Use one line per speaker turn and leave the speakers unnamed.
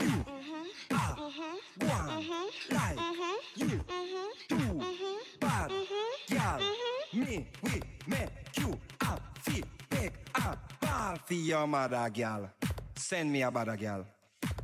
You are one like you do bad gal. Me we make you a fit take a ball for your mother gal. Send me a bad gal.